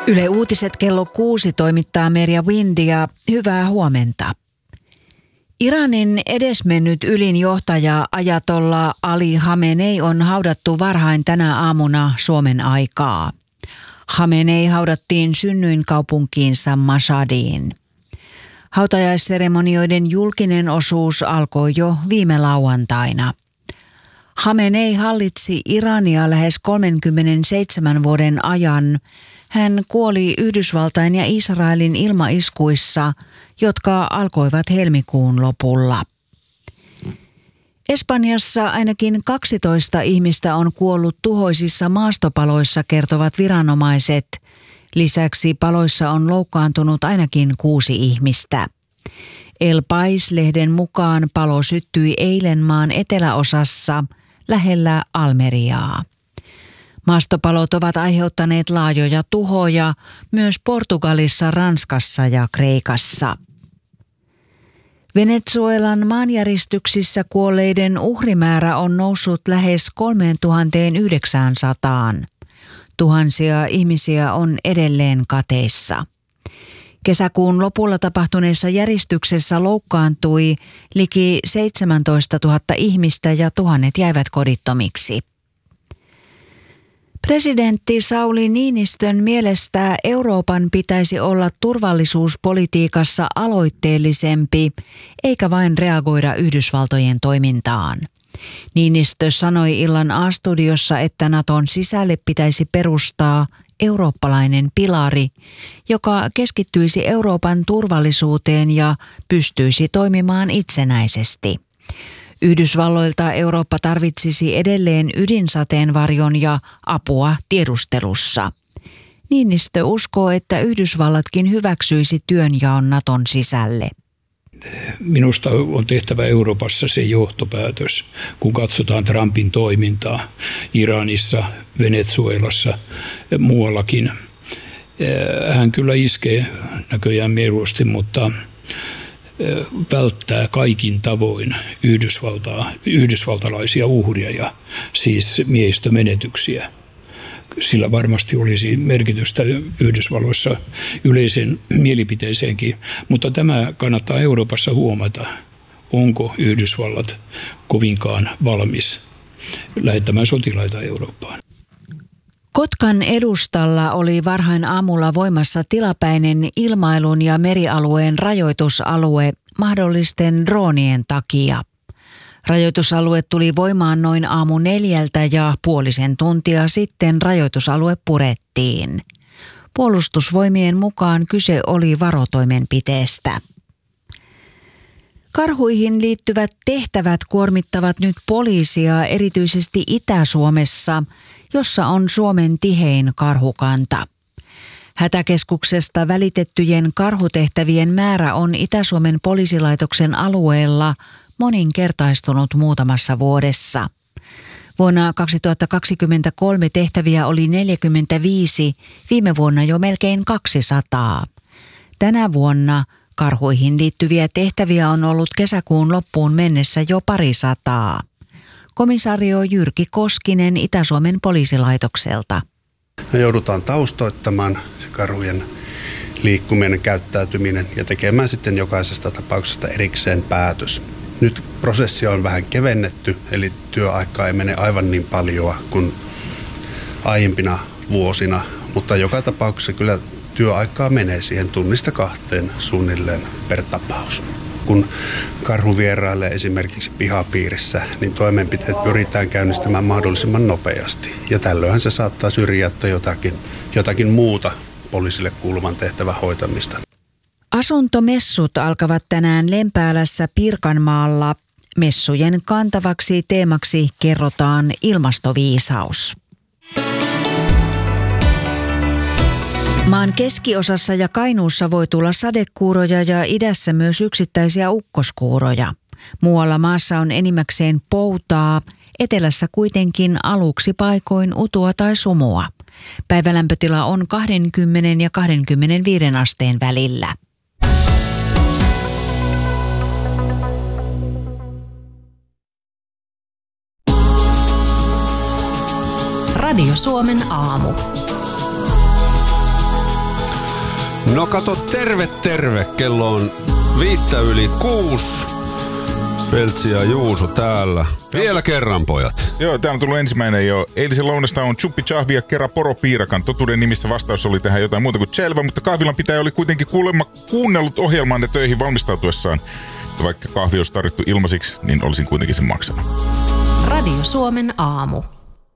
Yle Uutiset kello 6 toimittaa Merja Windia. Hyvää huomenta. Iranin edesmennyt ylin johtaja Ajatollah Ali Khamenei on haudattu varhain tänä aamuna Suomen aikaa. Khamenei haudattiin synnyinkaupunkiinsa Mashhadiin. Hautajaisseremonioiden julkinen osuus alkoi jo viime lauantaina. Khamenei hallitsi Irania lähes 37 vuoden ajan. Hän kuoli Yhdysvaltain ja Israelin ilmaiskuissa, jotka alkoivat helmikuun lopulla. Espanjassa ainakin 12 ihmistä on kuollut tuhoisissa maastopaloissa, kertovat viranomaiset. Lisäksi paloissa on loukkaantunut ainakin 6 ihmistä. El País-lehden mukaan palo syttyi eilen maan eteläosassa lähellä Almeriaa. Maastopalot ovat aiheuttaneet laajoja tuhoja myös Portugalissa, Ranskassa ja Kreikassa. Venezuelan maanjäristyksissä kuolleiden uhrimäärä on noussut lähes 3900. Tuhansia ihmisiä on edelleen kateissa. Kesäkuun lopulla tapahtuneessa järjestyksessä loukkaantui liki 17 000 ihmistä ja tuhannet jäivät kodittomiksi. Presidentti Sauli Niinistön mielestä Euroopan pitäisi olla turvallisuuspolitiikassa aloitteellisempi, eikä vain reagoida Yhdysvaltojen toimintaan. Niinistö sanoi illan A-studiossa, että Naton sisälle pitäisi perustaa eurooppalainen pilari, joka keskittyisi Euroopan turvallisuuteen ja pystyisi toimimaan itsenäisesti. Yhdysvalloilta Eurooppa tarvitsisi edelleen ydinsateenvarjon ja apua tiedustelussa. Niinistö uskoo, että Yhdysvallatkin hyväksyisi työnjaon Naton sisälle. Minusta on tehtävä Euroopassa se johtopäätös, kun katsotaan Trumpin toimintaa Iranissa, Venezuelassa ja muuallakin. Hän kyllä iskee näköjään mieluusti, mutta välttää kaikin tavoin yhdysvaltalaisia uhria, siis miehistömenetyksiä. Sillä varmasti olisi merkitystä Yhdysvalloissa yleisen mielipiteeseenkin, mutta tämä kannattaa Euroopassa huomata. Onko Yhdysvallat kovinkaan valmis lähettämään sotilaita Eurooppaan? Kotkan edustalla oli varhain aamulla voimassa tilapäinen ilmailun ja merialueen rajoitusalue mahdollisten droonien takia. Rajoitusalue tuli voimaan noin 4:00 ja puolisen tuntia sitten rajoitusalue purettiin. Puolustusvoimien mukaan kyse oli varotoimenpiteestä. Karhuihin liittyvät tehtävät kuormittavat nyt poliisia erityisesti Itä-Suomessa, jossa on Suomen tihein karhukanta. Hätäkeskuksesta välitettyjen karhutehtävien määrä on Itä-Suomen poliisilaitoksen alueella moninkertaistunut muutamassa vuodessa. Vuonna 2023 tehtäviä oli 45, viime vuonna jo melkein 200. Tänä vuonna karhuihin liittyviä tehtäviä on ollut kesäkuun loppuun mennessä jo 200. Komisario Jyrki Koskinen Itä-Suomen poliisilaitokselta. Me joudutaan taustoittamaan se karhujen liikkuminen, käyttäytyminen ja tekemään sitten jokaisesta tapauksesta erikseen päätös. Nyt prosessia on vähän kevennetty, eli työaikaa ei mene aivan niin paljon kuin aiempina vuosina, mutta joka tapauksessa kyllä työaikaa menee siihen 1-2 suunnilleen per tapaus. Kun karhu vierailee esimerkiksi pihapiirissä, niin toimenpiteet pyritään käynnistämään mahdollisimman nopeasti. Ja tällöinhän se saattaa syrjäyttää jotakin muuta poliisille kuuluvan tehtävän hoitamista. Asuntomessut alkavat tänään Lempäälässä Pirkanmaalla. Messujen kantavaksi teemaksi kerrotaan ilmastoviisaus. Maan keskiosassa ja Kainuussa voi tulla sadekuuroja ja idässä myös yksittäisiä ukkoskuuroja. Muualla maassa on enimmäkseen poutaa, etelässä kuitenkin aluksi paikoin utua tai sumua. Päivälämpötila on 20 ja 25 asteen välillä. Radio Suomen aamu. No kato, terve. Kello on 5:05. Peltsi ja Juuso täällä. Vielä kerran, pojat. Joo, täällä on tullut ensimmäinen jo. Eilisen lounasta on chuppi chahvi ja kera poropiirakan. Totuuden nimissä vastaus oli tähän jotain muuta kuin selvä, mutta kahvilan pitäjä oli kuitenkin kuulemma kuunnellut ohjelmaanne töihin valmistautuessaan. Ja vaikka kahvi olisi tarjottu ilmaisiksi, niin olisin kuitenkin sen maksanut. Radio Suomen aamu.